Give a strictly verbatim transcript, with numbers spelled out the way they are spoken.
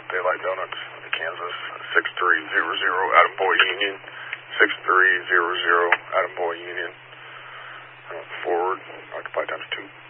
Daylight Donuts, Kansas, six three zero zero, Adam Boy Union, six three zero zero, Adam Boy Union. Uh, forward, occupy times two.